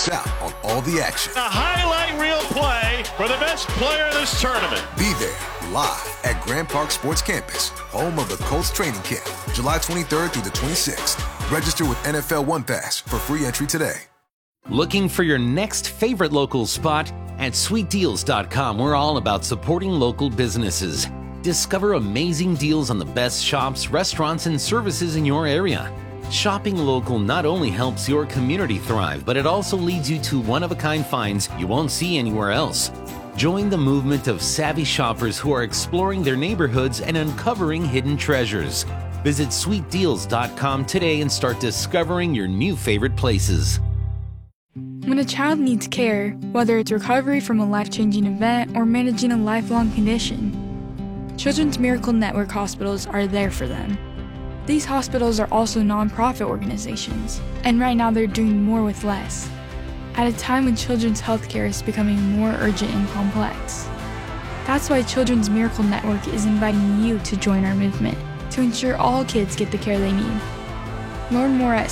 miss out on all the action. A highlight reel play for the best player of this tournament. Be there live at Grand Park Sports Campus, home of the Colts training camp, July 23rd through the 26th. Register with NFL One Pass for free entry today. Looking for your next favorite local spot? At sweetdeals.com, we're all about supporting local businesses. Discover amazing deals on the best shops, restaurants, and services in your area. Shopping local not only helps your community thrive, but it also leads you to one-of-a-kind finds you won't see anywhere else. Join the movement of savvy shoppers who are exploring their neighborhoods and uncovering hidden treasures. Visit sweetdeals.com today and start discovering your new favorite places. When a child needs care, whether it's recovery from a life-changing event or managing a lifelong condition, Children's Miracle Network hospitals are there for them. These hospitals are also nonprofit organizations, and right now they're doing more with less, at a time when children's healthcare is becoming more urgent and complex. That's why Children's Miracle Network is inviting you to join our movement to ensure all kids get the care they need. Learn more at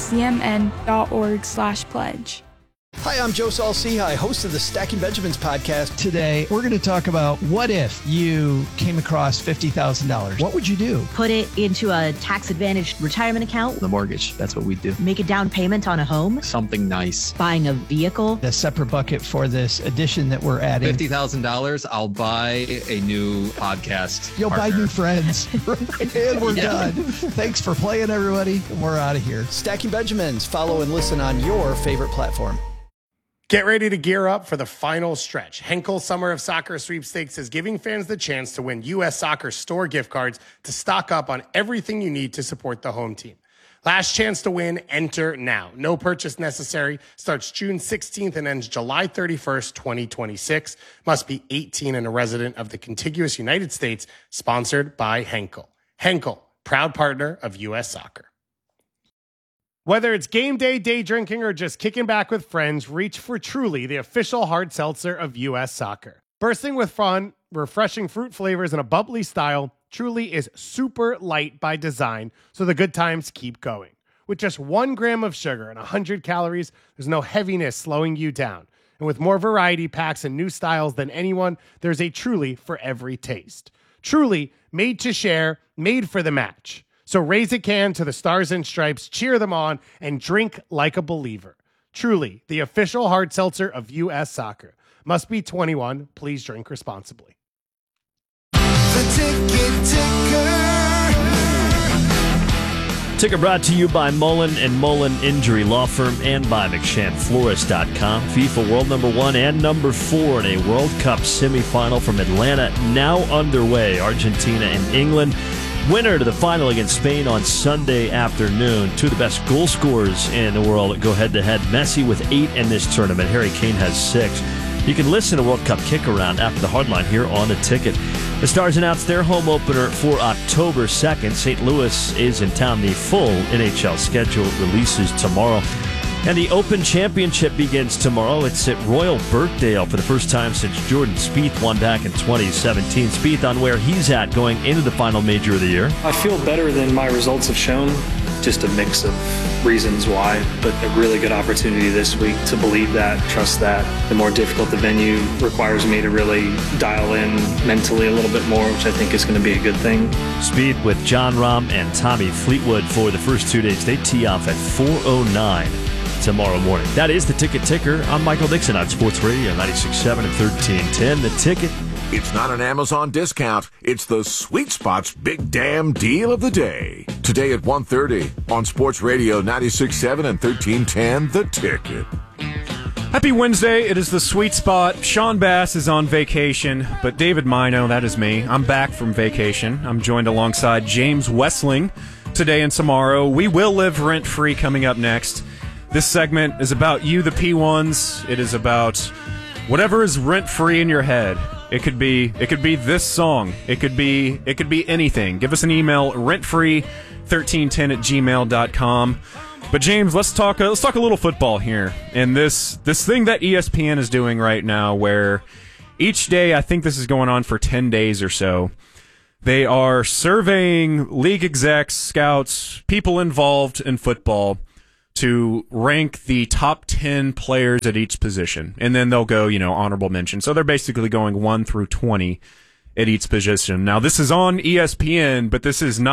cmn.org/pledge. Hi, I'm Joe Saul-Sehy, host of the Stacking Benjamins podcast. Today, we're going to talk about what if you came across $50,000? What would you do? Put it into a tax-advantaged retirement account. The mortgage, that's what we do. Make a down payment on a home. Something nice. Buying a vehicle. A separate bucket for this edition that we're adding. $50,000, I'll buy a new podcast. You'll partner. buy new friends. And we're done. Thanks for playing, everybody. We're out of here. Stacking Benjamins. Follow and listen on your favorite platform. Get ready to gear up for the final stretch. Henkel Summer of Soccer Sweepstakes is giving fans the chance to win U.S. Soccer store gift cards to stock up on everything you need to support the home team. Last chance to win, enter now. No purchase necessary. Starts June 16th and ends July 31st, 2026. Must be 18 and a resident of the contiguous United States. Sponsored by Henkel. Henkel, proud partner of U.S. Soccer. Whether it's game day, day drinking, or just kicking back with friends, reach for Truly, the official hard seltzer of U.S. Soccer. Bursting with fun, refreshing fruit flavors, and a bubbly style, Truly is super light by design, so the good times keep going. With just 1 gram of sugar and 100 calories, there's no heaviness slowing you down. And with more variety packs and new styles than anyone, there's a Truly for every taste. Truly, made to share, made for the match. So raise a can to the Stars and Stripes, cheer them on, and drink like a believer. Truly, the official hard seltzer of U.S. Soccer. Must be 21. Please drink responsibly. The Ticket Ticker. Ticker brought to you by Mullen & Mullen Injury Law Firm and by McShannFlorist.com. FIFA World number 1 and number 4 in a World Cup semifinal from Atlanta now underway. Argentina and England. Winner to the final against Spain on Sunday afternoon. Two of the best goal scorers in the world go head-to-head. Messi with 8 in this tournament. Harry Kane has 6. You can listen to World Cup Kick-Around after the Hardline here on The Ticket. The Stars announced their home opener for October 2nd. St. Louis is in town. The full NHL schedule releases tomorrow. And the Open Championship begins tomorrow. It's at Royal Birkdale for the first time since Jordan Spieth won back in 2017. Spieth on where he's at going into the final major of the year. I feel better than my results have shown. Just a mix of reasons why, but a really good opportunity this week to believe that, trust that. The more difficult the venue requires me to really dial in mentally a little bit more, which I think is going to be a good thing. Speed with John Rahm and Tommy Fleetwood for the first 2 days. They tee off at 4:09 tomorrow morning. That is the Ticket Ticker. I'm Michael Dixon on Sports Radio 96.7 and 1310. The Ticket. It's not an Amazon discount. It's the Sweet Spot's Big Damn Deal of the Day. Today at 1:30 on Sports Radio 96.7 and 1310, The Ticket. Happy Wednesday. It is the Sweet Spot. Sean Bass is on vacation, but David Mino, that is me. I'm back from vacation. I'm joined alongside James Westling today and tomorrow. We will live rent-free coming up next. This segment is about you, the P1s. It is about whatever is rent-free in your head. It could be this song. It could be anything. Give us an email, rentfree1310@gmail.com. But James, let's talk a little football here. And this thing that ESPN is doing right now, where each day, I think this is going on for 10 days or so, they are surveying league execs, scouts, people involved in football to rank the top 10 players at each position. And then they'll go, honorable mention. So they're basically going 1 through 20 at each position. Now, this is on ESPN, but this isn't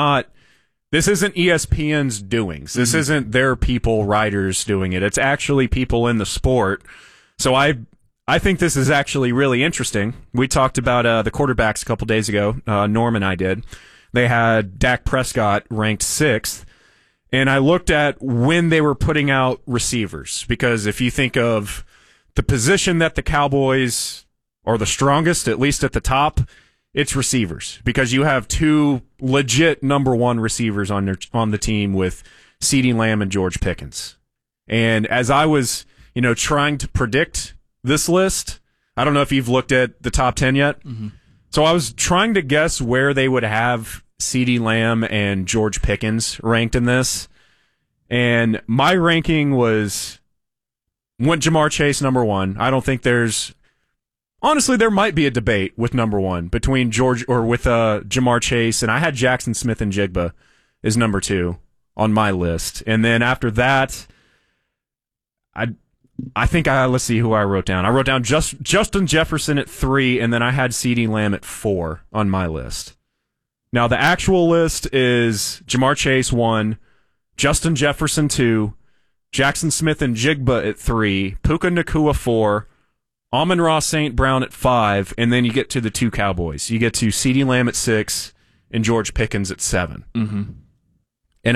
ESPN's doings. This isn't their writers doing it. It's actually people in the sport. So I think this is actually really interesting. We talked about the quarterbacks a couple days ago. Norm and I did. They had Dak Prescott ranked 6th. And I looked at when they were putting out receivers, because if you think of the position that the Cowboys are the strongest, at least at the top, it's receivers, because you have 2 legit number 1 receivers on the team with CeeDee Lamb and George Pickens. And as I was, trying to predict this list, I don't know if you've looked at the top 10 yet. Mm-hmm. So I was trying to guess where they would have CeeDee Lamb and George Pickens ranked in this. And my ranking went Jamar Chase number 1. I don't think honestly, there might be a debate with number 1 between Jamar Chase, and I had Jackson Smith and Jigba as number 2 on my list. And then after that, I think let's see who I wrote down. I wrote down Justin Jefferson at 3, and then I had CeeDee Lamb at 4 on my list. Now, the actual list is Jamar Chase 1, Justin Jefferson 2, Jackson Smith and Jigba at 3, Puka Nacua 4, Amon-Ra St. Brown at 5, and then you get to the 2 Cowboys. You get to CeeDee Lamb at 6 and George Pickens at 7. Mm-hmm. And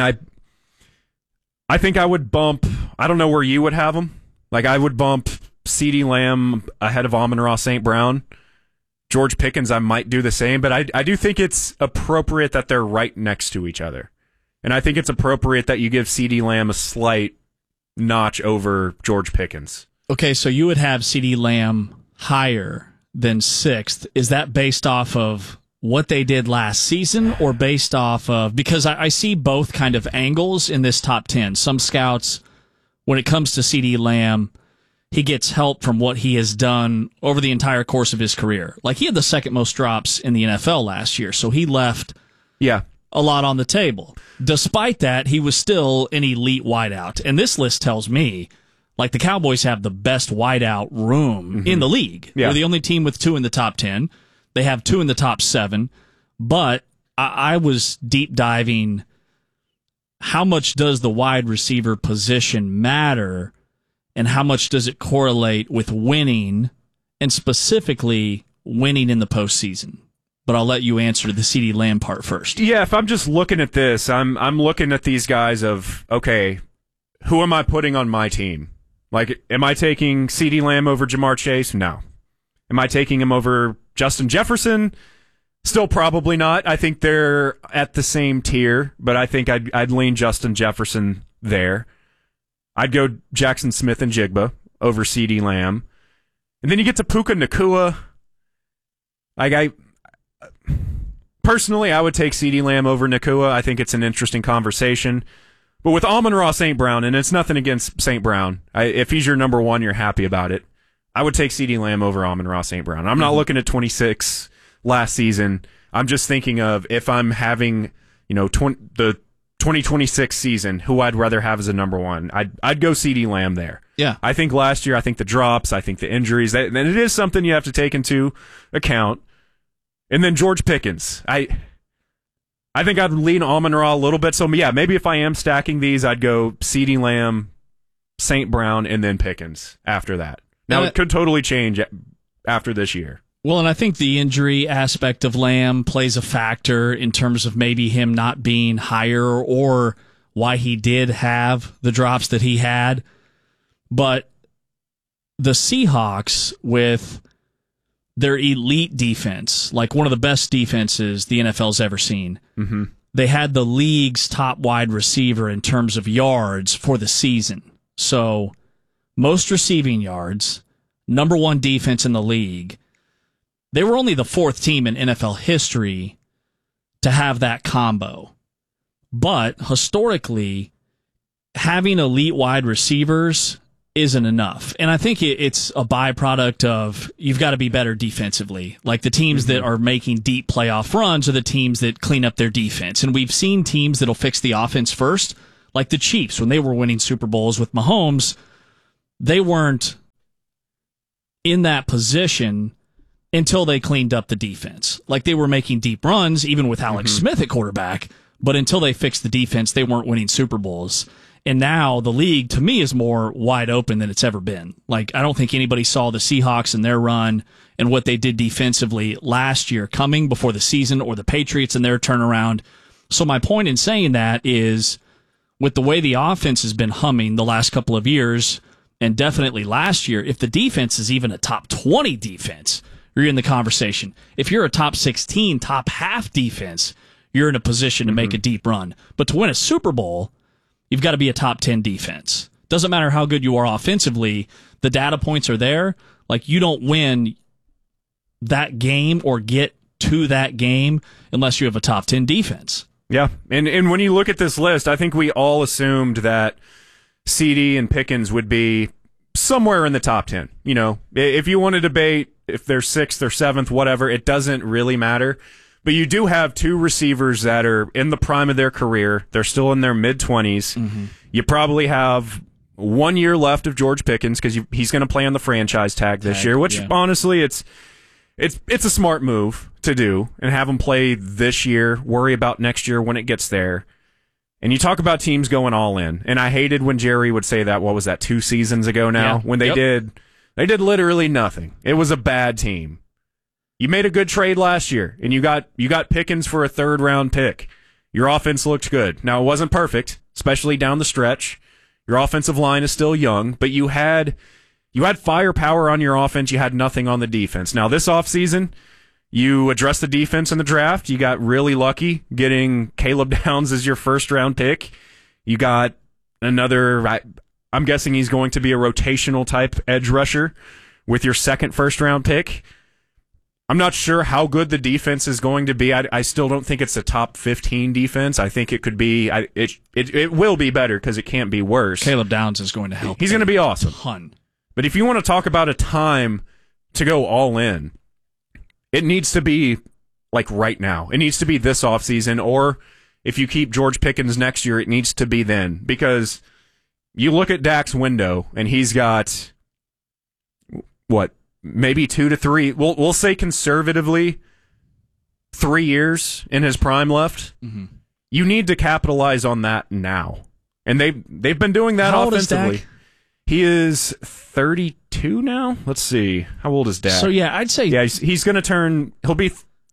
I think I would bump, I don't know where you would have them. Like, I would bump CeeDee Lamb ahead of Amon-Ra St. Brown. George Pickens, I might do the same, but I do think it's appropriate that they're right next to each other. And I think it's appropriate that you give CeeDee Lamb a slight notch over George Pickens. Okay, so you would have CeeDee Lamb higher than 6th. Is that based off of what they did last season, or based off of, because I see both kind of angles in this top 10. Some scouts, when it comes to CeeDee Lamb, he gets help from what he has done over the entire course of his career. Like, he had the 2nd most drops in the NFL last year, so he left a lot on the table. Despite that, he was still an elite wideout. And this list tells me, like, the Cowboys have the best wideout room in the league. Yeah. They're the only team with 2 in the top 10. They have 2 in the top 7. But I was deep diving, how much does the wide receiver position matter, and how much does it correlate with winning, and specifically winning in the postseason? But I'll let you answer the CeeDee Lamb part first. Yeah, if I'm just looking at this, I'm looking at these guys of, okay, who am I putting on my team? Like, am I taking CeeDee Lamb over Jamar Chase? No. Am I taking him over Justin Jefferson? Still probably not. I think they're at the same tier, but I think I'd lean Justin Jefferson there. I'd go Jackson Smith and Jigba over CeeDee Lamb. And then you get to Puka Nacua. Like, personally, I would take CeeDee Lamb over Nacua. I think it's an interesting conversation. But with Amon-Ra St. Brown, and it's nothing against St. Brown, if he's your number 1, you're happy about it. I would take CeeDee Lamb over Amon-Ra St. Brown. I'm not looking at 26 last season. I'm just thinking of, if I'm having, the 2026 season, who I'd rather have as a number 1. I'd go CeeDee Lamb there. Yeah. I think last year, I think the drops, I think the injuries, and it is something you have to take into account. And then George Pickens. I think I'd lean Amon-Ra a little bit. So, yeah, maybe if I am stacking these, I'd go CeeDee Lamb, St. Brown, and then Pickens after that. Now, it could totally change after this year. Well, and I think the injury aspect of Lamb plays a factor in terms of maybe him not being higher, or why he did have the drops that he had. But the Seahawks, with their elite defense, like one of the best defenses the NFL's ever seen, they had the league's top wide receiver in terms of yards for the season. So, most receiving yards, number 1 defense in the league. They were only the 4th team in NFL history to have that combo. But historically, having elite wide receivers isn't enough. And I think it's a byproduct of, you've got to be better defensively. Like, the teams that are making deep playoff runs are the teams that clean up their defense. And we've seen teams that'll fix the offense first, Like the Chiefs, when they were winning Super Bowls with Mahomes, they weren't in that position until they cleaned up the defense. Like they were making deep runs, even with Alex Smith at quarterback, but until they fixed the defense, they weren't winning Super Bowls. And now the league, to me, is more wide open than it's ever been. Like, I don't think anybody saw the Seahawks and their run and what they did defensively last year coming before the season, or the Patriots and their turnaround. So my point in saying that is, with the way the offense has been humming the last couple of years, and definitely last year, if the defense is even a top 20 defense, you're in the conversation. If you're a top 16, top half defense, you're in a position to make a deep run. But to win a Super Bowl, you've got to be a top 10 defense. Doesn't matter how good you are offensively, the data points are there. Like, you don't win that game or get to that game unless you have a top 10 defense. Yeah, and when you look at this list, I think we all assumed that CD and Pickens would be somewhere in the top 10. You know, if you want to debate if they're 6th or 7th, whatever, it doesn't really matter. But you do have two receivers that are in the prime of their career. They're still in their mid-20s. You probably have 1 year left of George Pickens because he's going to play on the franchise tag this year, which honestly, it's a smart move to do and have him play this year, worry about next year when it gets there. And you talk about teams going all in. And I hated when Jerry would say that, what was that, 2 seasons ago now? When they did literally nothing. It was a bad team. You made a good trade last year, and you got Pickens for a 3rd-round pick. Your offense looked good. Now, it wasn't perfect, especially down the stretch. Your offensive line is still young, but you had firepower on your offense. You had nothing on the defense. Now, this offseason, you addressed the defense in the draft. You got really lucky getting Caleb Downs as your 1st-round pick. You got another, I'm guessing he's going to be a rotational type edge rusher with your 2nd first-round pick. I'm not sure how good the defense is going to be. I still don't think it's a top 15 defense. I think it could be. It will be better because it can't be worse. Caleb Downs is going to help. He's going to be awesome. Ton. But if you want to talk about a time to go all in, it needs to be like right now. It needs to be this offseason, or if you keep George Pickens next year, it needs to be then. Because you look at Dak's window, and he's got, what, maybe 2 to 3, we'll say conservatively 3 years in his prime left. You need to capitalize on that now. And they've been doing that offensively. How old is Dak? He is 32 now. Let's see. How old is Dak? So, yeah, I'd say... Yeah, he's going to turn... He'll be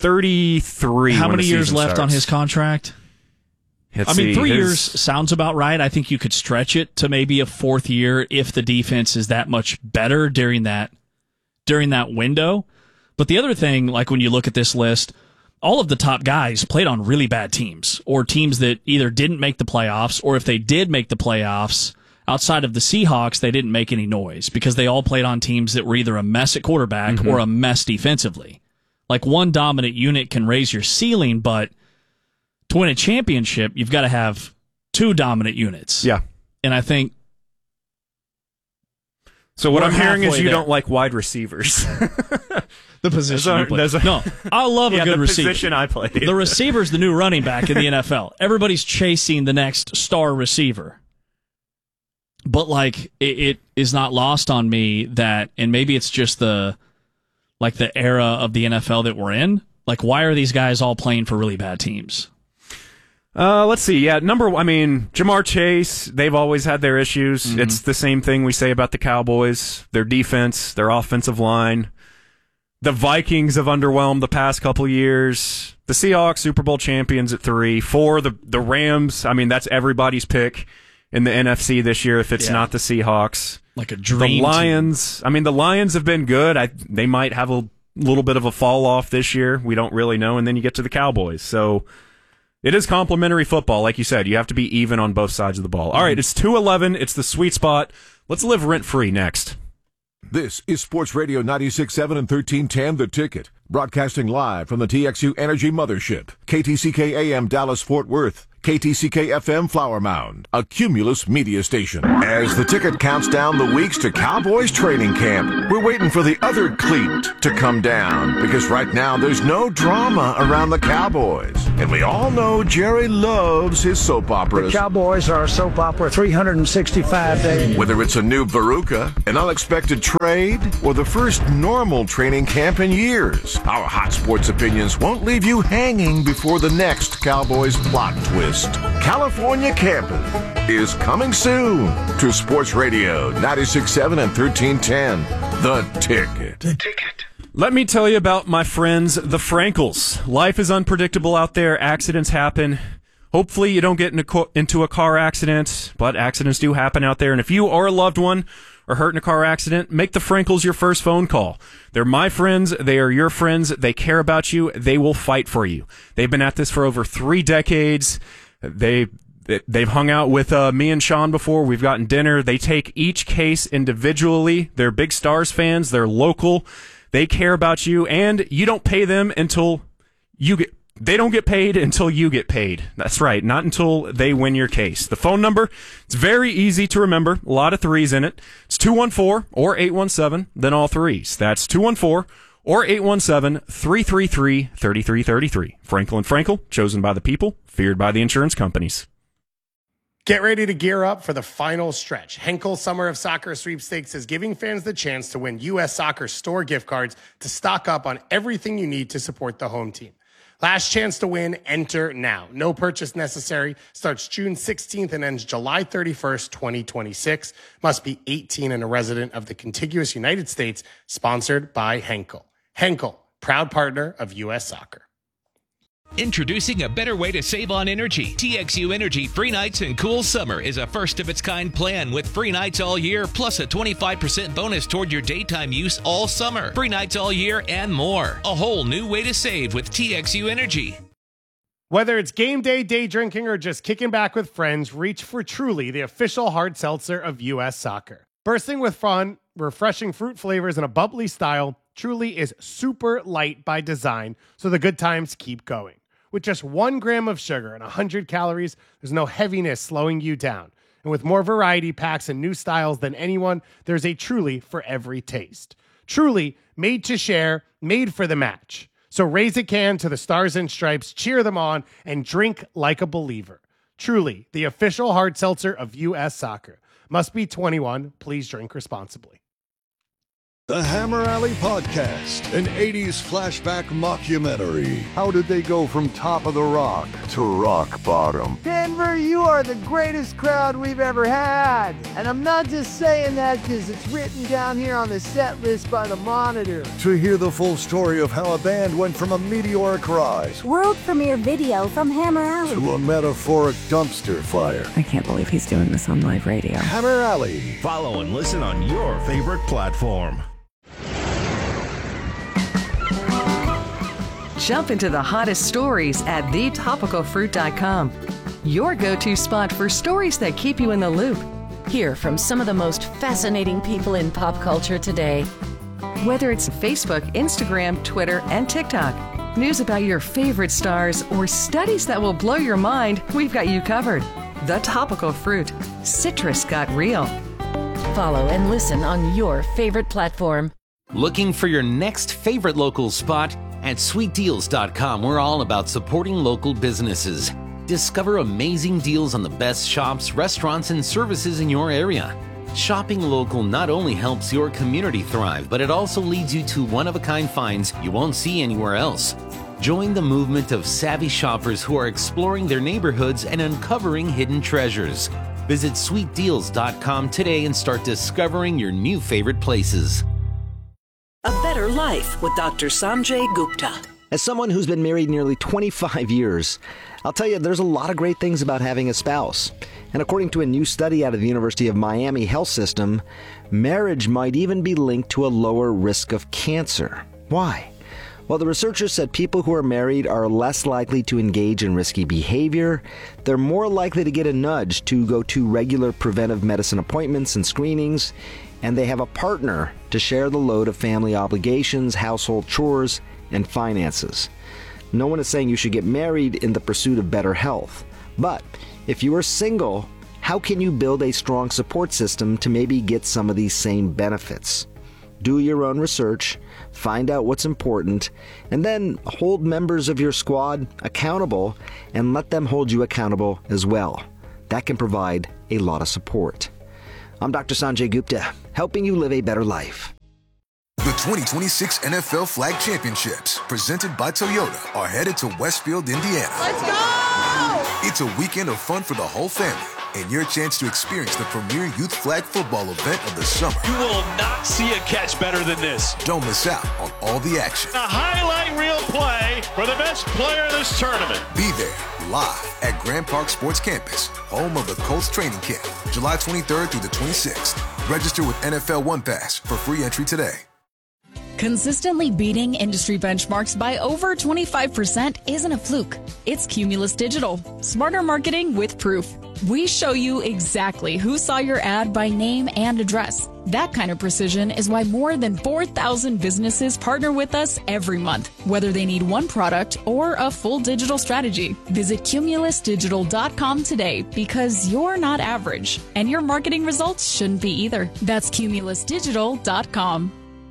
33 How when many the years season left starts. on his contract? Let's I mean, see, 3 years sounds about right. I think you could stretch it to maybe a 4th year if the defense is that much better during that window. But the other thing, like when you look at this list, all of the top guys played on really bad teams, or teams that either didn't make the playoffs, or if they did make the playoffs, outside of the Seahawks, they didn't make any noise because they all played on teams that were either a mess at quarterback or a mess defensively. Like, one dominant unit can raise your ceiling, but to win a championship, you've got to have 2 dominant units. Yeah. And I think... So what I'm hearing is you there. don't like wide receivers. The position you play. No, I love a good receiver. The position I play. The receiver's the new running back in the NFL. Everybody's chasing the next star receiver. But, like, it is not lost on me that, and maybe it's just the era of the NFL that we're in. Like, why are these guys all playing for really bad teams? Let's see. Yeah, Jamar Chase, they've always had their issues. It's the same thing we say about the Cowboys. Their defense, their offensive line. The Vikings have underwhelmed the past couple years. The Seahawks, Super Bowl champions at 3. 4, the Rams, that's everybody's pick in the NFC this year if it's not the Seahawks. Like a dream The Lions, team. The Lions have been good. They might have a little bit of a fall off this year. We don't really know. And then you get to the Cowboys. So it is complimentary football. Like you said, you have to be even on both sides of the ball. All right, it's 2:11. It's the sweet spot. Let's live rent-free next. This is Sports Radio 96.7 and 1310 The Ticket, broadcasting live from the TXU Energy Mothership, KTCK AM Dallas Fort Worth, KTCK-FM Flower Mound, a Cumulus media station. As the ticket counts down the weeks to Cowboys training camp, we're waiting for the other cleat to come down, because right now there's no drama around the Cowboys. And we all know Jerry loves his soap operas. The Cowboys are a soap opera 365 days. Whether it's a new Veruca, an unexpected trade, or the first normal training camp in years, our hot sports opinions won't leave you hanging before the next Cowboys plot twist. California Campus is coming soon to Sports Radio 96.7 and 1310. The Ticket. The Ticket. Let me tell you about my friends, the Frankels. Life is unpredictable out there. Accidents happen. Hopefully you don't get into a car accident, but accidents do happen out there. And if you or a loved one are hurt in a car accident, make the Frankels your first phone call. They're my friends. They are your friends. They care about you. They will fight for you. They've been at this for over 3 decades. They've hung out with me and Sean before. We've gotten dinner. They take each case individually. They're big Stars fans. They're local. They care about you, and you don't pay them until they don't get paid until you get paid. That's right, not until they win your case. The phone number, it's very easy to remember. A lot of 3s in it. It's 214 or 817, then all 3s. That's 214 or 817-333-3333. Frankel & Frankel, chosen by the people, feared by the insurance companies. Get ready to gear up for the final stretch. Henkel Summer of Soccer Sweepstakes is giving fans the chance to win U.S. Soccer store gift cards to stock up on everything you need to support the home team. Last chance to win, enter now. No purchase necessary. Starts June 16th and ends July 31st, 2026. Must be 18 and a resident of the contiguous United States. Sponsored by Henkel. Henkel, proud partner of U.S. Soccer. Introducing a better way to save on energy. TXU Energy Free Nights and Cool Summer is a first-of-its-kind plan with free nights all year, plus a 25% bonus toward your daytime use all summer. Free nights all year and more. A whole new way to save with TXU Energy. Whether it's game day, day drinking, or just kicking back with friends, reach for Truly, the official hard seltzer of U.S. Soccer. Bursting with fun, refreshing fruit flavors, and a bubbly style, Truly is super light by design, so the good times keep going. With just 1 gram of sugar and 100 calories, there's no heaviness slowing you down. And with more variety packs and new styles than anyone, there's a Truly for every taste. Truly, made to share, made for the match. So raise a can to the Stars and Stripes, cheer them on, and drink like a believer. Truly, the official hard seltzer of U.S. Soccer. Must be 21. Please drink responsibly. The Hammer Alley Podcast, an 80s flashback mockumentary. How did they go from top of the rock to rock bottom? Denver, you are the greatest crowd we've ever had. And I'm not just saying that because it's written down here on the set list by the Monitor. To hear the full story of how a band went from a meteoric rise, world premiere video from Hammer Alley, to a metaphoric dumpster fire. I can't believe he's doing this on live radio. Hammer Alley. Follow and listen on your favorite platform. Jump into the hottest stories at thetopicalfruit.com. Your go-to spot for stories that keep you in the loop. Hear from some of the most fascinating people in pop culture today. Whether it's Facebook, Instagram, Twitter, and TikTok, news about your favorite stars, or studies that will blow your mind, we've got you covered. The Topical Fruit. Citrus got real. Follow and listen on your favorite platform. Looking for your next favorite local spot? At sweetdeals.com, we're all about supporting local businesses. Discover amazing deals on the best shops, restaurants, and services in your area. Shopping local not only helps your community thrive, but it also leads you to one-of-a-kind finds you won't see anywhere else. Join the movement of savvy shoppers who are exploring their neighborhoods and uncovering hidden treasures. Visit sweetdeals.com today and start discovering your new favorite places. A Better Life with Dr. Sanjay Gupta. As someone who's been married nearly 25 years, I'll tell you there's a lot of great things about having a spouse. And according to a new study out of the University of Miami Health System, marriage might even be linked to a lower risk of cancer. Why? Well, the researchers said people who are married are less likely to engage in risky behavior, they're more likely to get a nudge to go to regular preventive medicine appointments and screenings, and they have a partner to share the load of family obligations, household chores, and finances. No one is saying you should get married in the pursuit of better health, But if you are single, how can you build a strong support system to maybe get some of these same benefits? Do your own research, find out what's important, and then hold members of your squad accountable and let them hold you accountable as well. That can provide a lot of support. I'm Dr. Sanjay Gupta, helping you live a better life. The 2026 NFL Flag Championships, presented by Toyota, are headed to Westfield, Indiana. Let's go! It's a weekend of fun for the whole family and your chance to experience the premier youth flag football event of the summer. You will not see a catch better than this. Don't miss out on all the action. A highlight reel play for the best player in this tournament. Be there live at Grand Park Sports Campus, home of the Colts training camp, July 23rd through the 26th. Register with NFL One Pass for free entry today. Consistently beating industry benchmarks by over 25% isn't a fluke. It's Cumulus Digital. Smarter marketing with proof. We show you exactly who saw your ad by name and address. That kind of precision is why more than 4,000 businesses partner with us every month, whether they need one product or a full digital strategy. Visit cumulusdigital.com today because you're not average, and your marketing results shouldn't be either. That's cumulusdigital.com.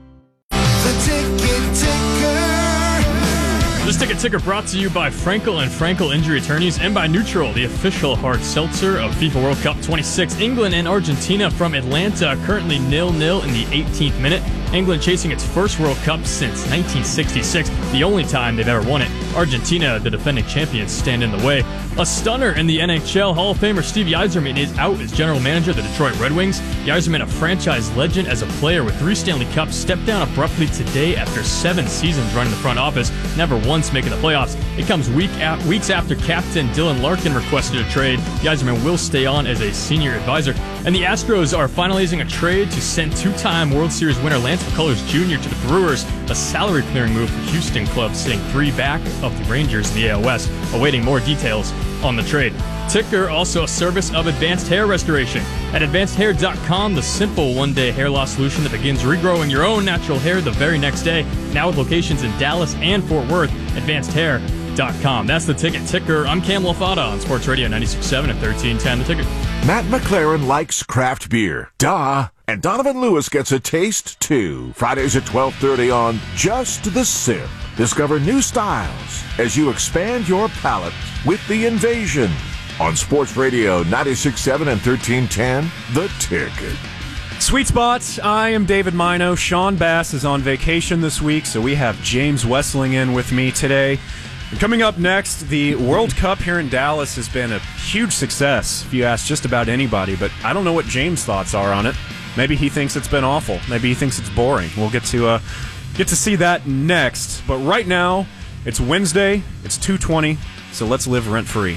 This Ticket Ticker brought to you by Frankel and Frankel Injury Attorneys and by Neutral, the official hard seltzer of FIFA World Cup 26. England and Argentina from Atlanta currently 0-0 in the 18th minute. England chasing its first World Cup since 1966, the only time they've ever won it. Argentina, the defending champions, stand in the way. A stunner in the NHL. Hall of Famer Steve Yzerman is out as general manager of the Detroit Red Wings. Yzerman, a franchise legend as a player with 3 Stanley Cups, stepped down abruptly today after 7 seasons running the front office, never once making the playoffs. It comes weeks after captain Dylan Larkin requested a trade. Yzerman will stay on as a senior advisor. And the Astros are finalizing a trade to send 2-time World Series winner Lance McCullers Jr. to the Brewers, a salary-clearing move for Houston club sitting 3 back of the Rangers in the AL West, awaiting more details on the trade. Ticker, also a service of Advanced Hair Restoration. At AdvancedHair.com, the simple one-day hair loss solution that begins regrowing your own natural hair the very next day. Now with locations in Dallas and Fort Worth, AdvancedHair.com. That's the Ticket Ticker. I'm Cam Lafata on Sports Radio 96.7 at 1310. The Ticket. Matt McLaren likes craft beer. Duh. And Donovan Lewis gets a taste, too. Fridays at 12:30 on Just the Sip. Discover new styles as you expand your palate with The Invasion. On Sports Radio 96.7 and 1310, The Ticket. Sweet Spots, I am David Mino. Sean Bass is on vacation this week, so we have James Wessling in with me today. And coming up next, the World Cup here in Dallas has been a huge success, if you ask just about anybody, but I don't know what James' thoughts are on it. Maybe he thinks it's been awful. Maybe he thinks it's boring. We'll get to see that next. But right now, it's Wednesday, it's 2:20, so let's live rent-free.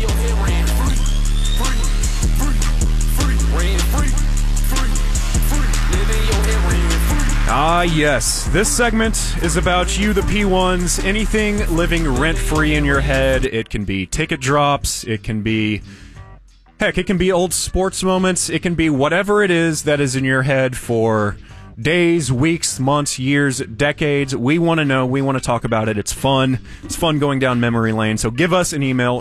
Ah, yes. This segment is about you, the P1s. Anything living rent-free in your head. It can be ticket drops. It can be... Heck, it can be old sports moments. It can be whatever it is that is in your head for days, weeks, months, years, decades. We want to know. We want to talk about it. It's fun. It's fun going down memory lane. So give us an email,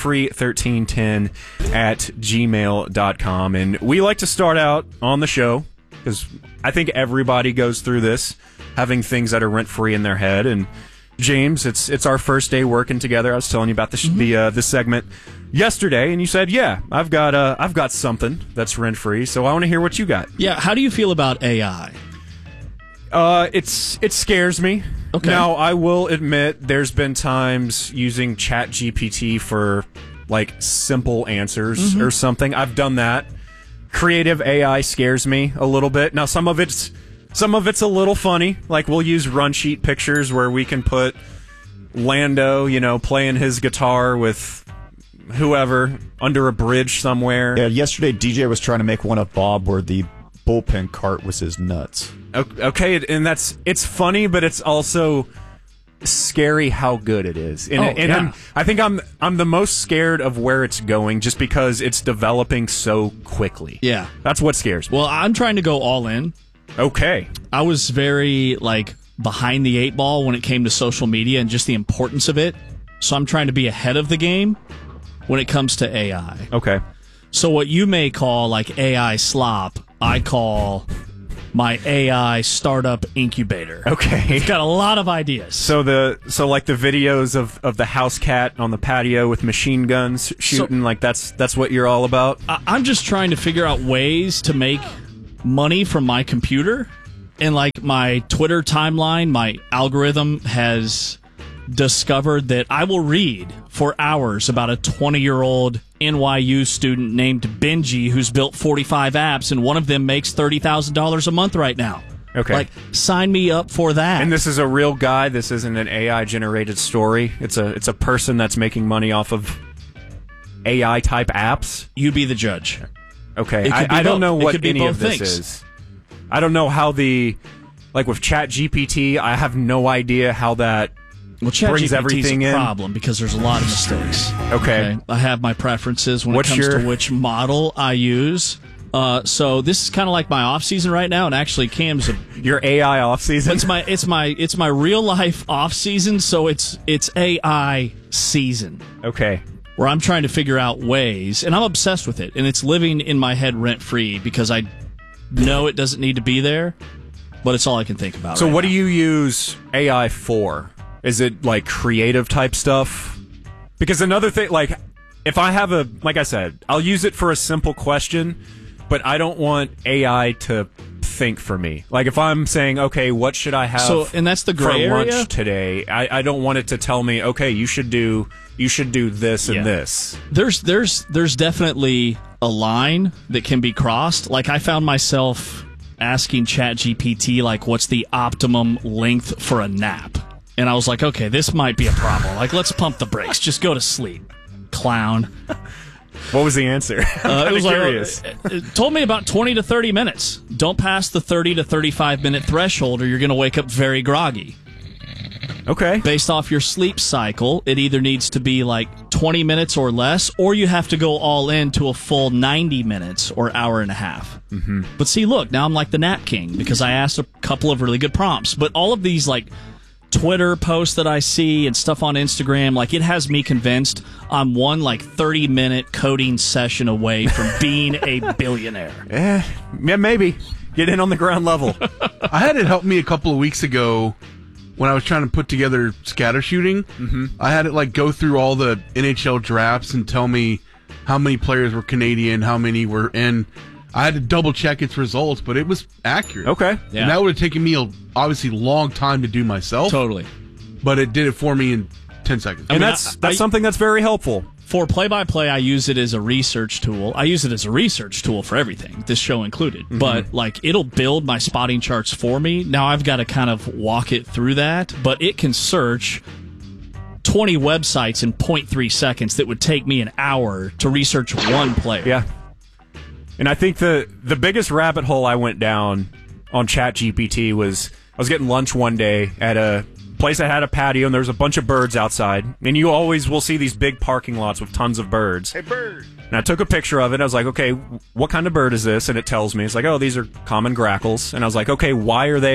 rentfree1310@gmail.com. And we like to start out on the show, because I think everybody goes through this, having things that are rent-free in their head. And James, it's our first day working together. I was telling you about this segment yesterday, and you said, "Yeah, I've got something that's rent-free." So I want to hear what you got. Yeah, how do you feel about AI? It scares me. Okay. Now, I will admit there's been times using ChatGPT for like simple answers or something. I've done that. Creative AI scares me a little bit. Now, some of it's a little funny. Like, we'll use run sheet pictures where we can put Lando, playing his guitar with whoever under a bridge somewhere. Yeah, yesterday DJ was trying to make one of Bob where the bullpen cart was his nuts. Okay, and it's funny, but it's also scary how good it is. And I think I'm the most scared of where it's going just because it's developing so quickly. Yeah. That's what scares me. Well, I'm trying to go all in. Okay. I was very, behind the 8 ball when it came to social media and just the importance of it. So I'm trying to be ahead of the game. when it comes to AI. Okay. So what you may call like AI slop, I call my AI startup incubator. Okay. It's got a lot of ideas. So like the videos of the house cat on the patio with machine guns shooting, like that's what you're all about? I'm just trying to figure out ways to make money from my computer. And like my Twitter timeline, my algorithm has discovered that I will read for hours about a 20-year-old NYU student named Benji who's built 45 apps, and one of them makes $30,000 a month right now. Okay. Like, sign me up for that. And this is a real guy. This isn't an AI-generated story. It's a person that's making money off of AI-type apps. You be the judge. Okay. I don't know what any of this is. I don't know how like with ChatGPT, I have no idea how that brings everything in. Well, ChatGPT is a problem because there's a lot of mistakes. Okay. I have my preferences when it comes to which model I use. So this is kind of like my off season right now, and actually Cam's your AI off season. It's my real life off season, so it's AI season. Okay. Where I'm trying to figure out ways, and I'm obsessed with it, and it's living in my head rent free because I know it doesn't need to be there, but it's all I can think about. So what do you use AI for? Is it like creative type stuff? Because another thing, like if I have like I said, I'll use it for a simple question, but I don't want AI to think for me. Like if I'm saying, okay, what should I have and that's the gray for area? lunch today? I don't want it to tell me, okay, you should do this and this. There's definitely a line that can be crossed. Like I found myself asking ChatGPT like what's the optimum length for a nap. And I was like, okay, this might be a problem. Like let's pump the brakes. Just go to sleep. Clown. What was the answer? I'm it was curious. it told me about 20 to 30 minutes. Don't pass the 30 to 35 minute threshold or you're going to wake up very groggy. Okay. Based off your sleep cycle, it either needs to be like 20 minutes or less, or you have to go all in to a full 90 minutes or hour and a half. Mm-hmm. But see, look, now I'm like the nap king because I asked a couple of really good prompts. But all of these like Twitter posts that I see and stuff on Instagram, like it has me convinced I'm one like 30-minute coding session away from being a billionaire. Yeah, maybe. Get in on the ground level. I had it help me a couple of weeks ago when I was trying to put together scatter shooting. Mm-hmm. I had it like go through all the NHL drafts and tell me how many players were Canadian, how many were in. I had to double check its results, but it was accurate. Okay. Yeah. And that would have taken me obviously long time to do myself. Totally. But it did it for me in 10 seconds. And that's something that's very helpful. For play-by-play, I use it as a research tool. I use it as a research tool for everything, this show included. Mm-hmm. But, like, it'll build my spotting charts for me. Now I've got to kind of walk it through that. But it can search 20 websites in 0.3 seconds that would take me an hour to research one player. Yeah. And I think the biggest rabbit hole I went down on ChatGPT was I was getting lunch one day at a place that had a patio, and there was a bunch of birds outside. And you always will see these big parking lots with tons of birds. Hey, bird! And I took a picture of it. I was like, okay, what kind of bird is this? And it tells me. It's like, oh, these are common grackles. And I was like, okay, why do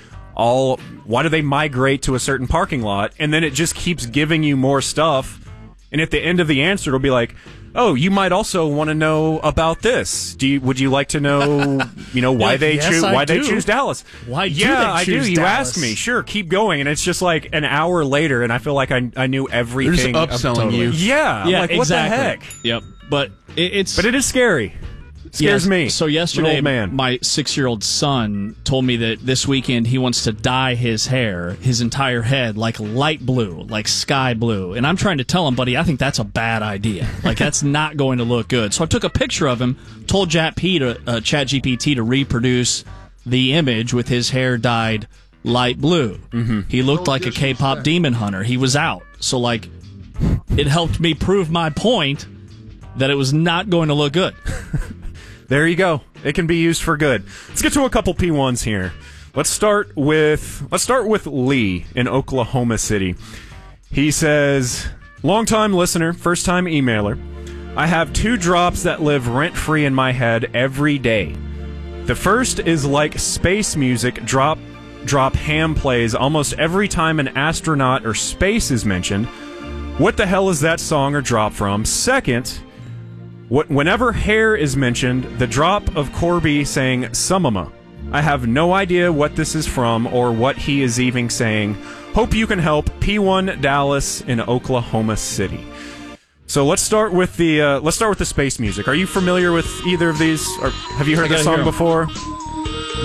they migrate to a certain parking lot? And then it just keeps giving you more stuff. And at the end of the answer, it'll be like, oh, you might also want to know about this. Would you like to know, why they choose Dallas? Why do they choose do. You Dallas? asked me. Sure, keep going. And it's just like an hour later, and I feel like I knew everything. They're just upselling you. Yeah. I'm like, exactly. What the heck? Yep. But it is scary. It scares me. So yesterday, old man. my 6-year-old son told me that this weekend he wants to dye his hair, his entire head, like light blue, like sky blue. And I'm trying to tell him, buddy, I think that's a bad idea. Like, that's not going to look good. So I took a picture of him, told ChatGPT to reproduce the image with his hair dyed light blue. Mm-hmm. He looked like a K-pop demon hunter. He was out. So, like, it helped me prove my point that it was not going to look good. There you go. It can be used for good. Let's get to a couple P1s here. Let's start with Lee in Oklahoma City. He says, longtime listener, first-time emailer. I have 2 drops that live rent-free in my head every day. The first is like space music drop ham plays almost every time an astronaut or space is mentioned. what the hell is that song or drop from? Second, whenever hair is mentioned, the drop of Corby saying "Sumama." I have no idea what this is from or what he is even saying. Hope you can help. P1 Dallas in Oklahoma City. So let's start with the space music. Are you familiar with either of these? Or have you heard the song before?